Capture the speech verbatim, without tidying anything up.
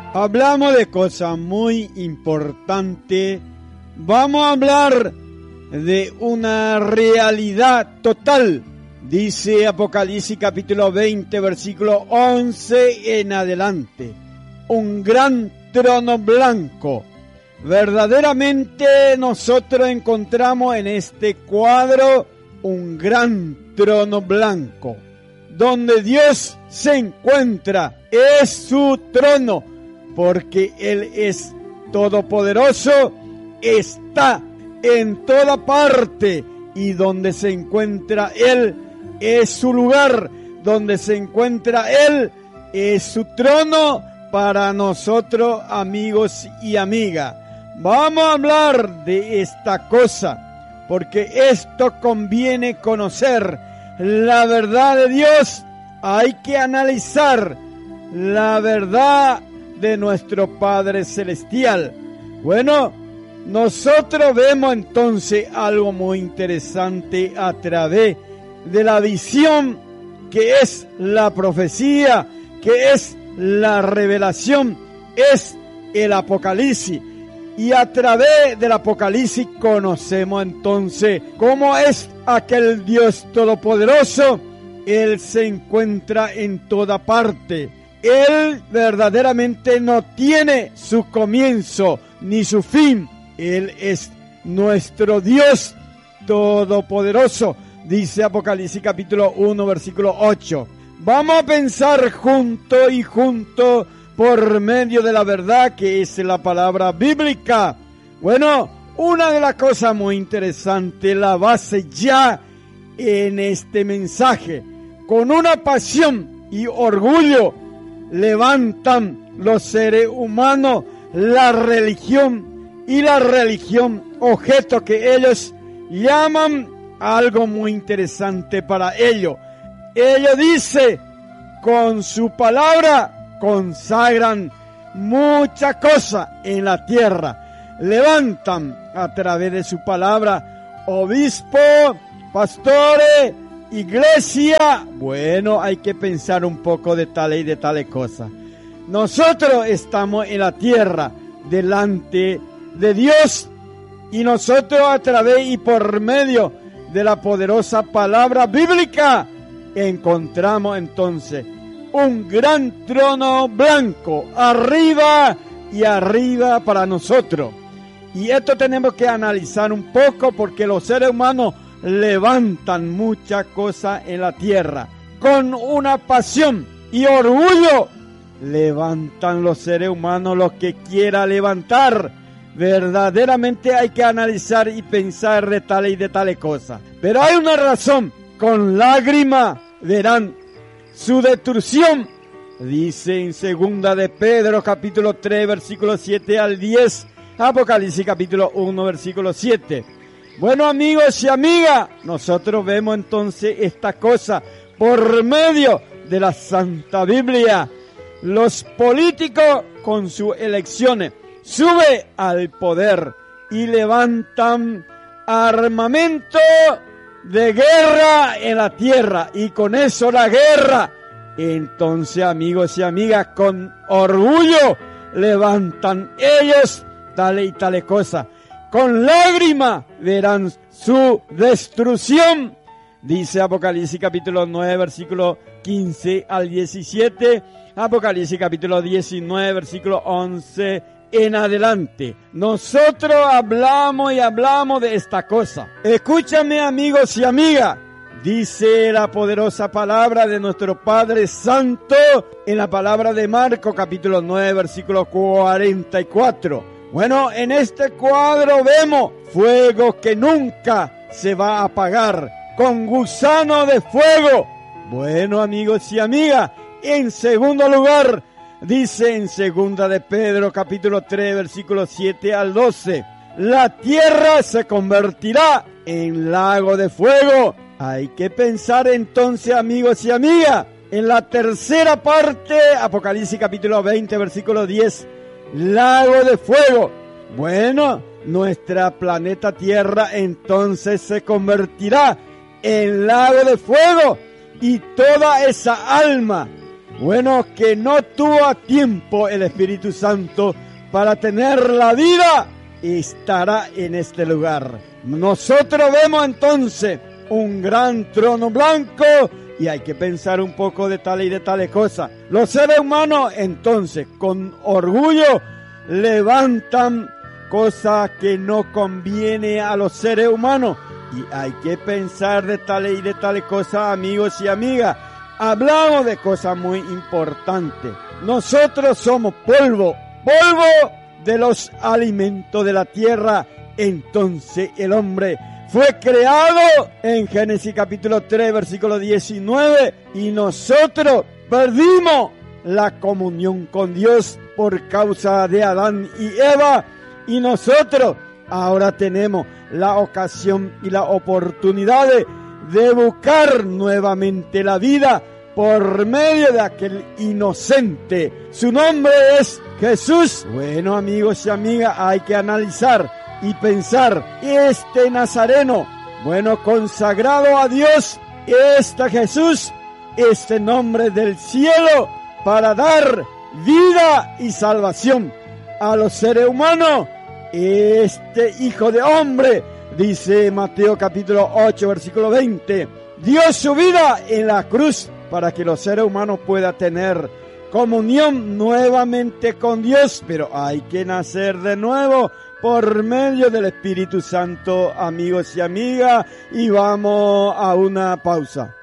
Hablamos de cosas muy importantes. Vamos a hablar de una realidad total. Dice Apocalipsis capítulo veinte, versículo once en adelante. Un gran trono blanco. Verdaderamente nosotros encontramos en este cuadro un gran trono blanco. Donde Dios se encuentra es su trono, porque Él es todopoderoso, está en toda parte, y donde se encuentra Él es su lugar, donde se encuentra Él es su trono para nosotros, amigos y amigas. Vamos a hablar de esta cosa, porque esto conviene conocer la verdad de Dios. Hay que analizar la verdad de nuestro Padre Celestial. Bueno, nosotros vemos entonces algo muy interesante a través de la visión, que es la profecía, que es la revelación, es el Apocalipsis. Y a través del Apocalipsis conocemos entonces cómo es aquel Dios todopoderoso. Él se encuentra en toda parte. Él verdaderamente no tiene su comienzo ni su fin. Él es nuestro Dios todopoderoso, dice Apocalipsis capítulo uno, versículo ocho. Vamos a pensar junto y junto por medio de la verdad que es la palabra bíblica. Bueno, una de las cosas muy interesantes, la base ya en este mensaje, con una pasión y orgullo, levantan los seres humanos la religión, y la religión, objeto que ellos llaman algo muy interesante para ellos. Ellos dicen, con su palabra consagran muchas cosas en la tierra. Levantan a través de su palabra obispos, pastores, iglesia. Bueno, hay que pensar un poco de tales y de tales cosas. Nosotros estamos en la tierra delante de Dios, y nosotros a través y por medio de la poderosa palabra bíblica encontramos entonces un gran trono blanco arriba y arriba para nosotros. Y esto tenemos que analizar un poco, porque los seres humanos levantan muchas cosas en la tierra con una pasión y orgullo. Levantan los seres humanos lo que quiera levantar. Verdaderamente hay que analizar y pensar de tales y de tales cosas. Pero hay una razón. Con lágrima verán su destrucción. Dice en segunda de Pedro capítulo tres, versículo siete al diez. Apocalipsis capítulo uno, versículo siete. Bueno, amigos y amigas, nosotros vemos entonces esta cosa por medio de la Santa Biblia. Los políticos con sus elecciones suben al poder y levantan armamento de guerra en la tierra, y con eso la guerra. Entonces, amigos y amigas, con orgullo levantan ellos tales y tales cosas. Con lágrima verán su destrucción. Dice Apocalipsis capítulo nueve, versículo quince al diecisiete. Apocalipsis capítulo diecinueve, versículo once en adelante. Nosotros hablamos y hablamos de esta cosa. Escúchame, amigos y amigas. Dice la poderosa palabra de nuestro Padre Santo en la palabra de Marcos capítulo nueve, versículo cuarenta y cuatro. Bueno, en este cuadro vemos fuego que nunca se va a apagar, con gusano de fuego. Bueno, amigos y amigas, en segundo lugar, dice en segunda de Pedro capítulo tres, versículo siete al doce. La tierra se convertirá en lago de fuego. Hay que pensar entonces, amigos y amigas, en la tercera parte, Apocalipsis capítulo veinte, versículo diez. Lago de fuego. Bueno, nuestra planeta Tierra entonces se convertirá en lago de fuego, y toda esa alma bueno, que no tuvo a tiempo el Espíritu Santo para tener la vida, estará en este lugar. Nosotros vemos entonces un gran trono blanco y hay que pensar un poco de tal y de tales cosas. Los seres humanos entonces con orgullo levantan cosas que no conviene a los seres humanos y hay que pensar de tales y de tales cosas, amigos y amigas. Hablamos de cosas muy importantes. Nosotros somos polvo, polvo de los alimentos de la tierra. Entonces el hombre fue creado en Génesis capítulo tres, versículo diecinueve, y nosotros perdimos la comunión con Dios por causa de Adán y Eva, y nosotros ahora tenemos la ocasión y la oportunidad de, de buscar nuevamente la vida por medio de aquel inocente. Su nombre es Jesús. Bueno, amigos y amigas, hay que analizar y pensar, este Nazareno, bueno, consagrado a Dios, este Jesús, este nombre del cielo, para dar vida y salvación a los seres humanos, este Hijo de Hombre, dice Mateo capítulo ocho, versículo veinte, dio su vida en la cruz para que los seres humanos puedan tener comunión nuevamente con Dios, pero hay que nacer de nuevo por medio del Espíritu Santo, amigos y amigas, y vamos a una pausa.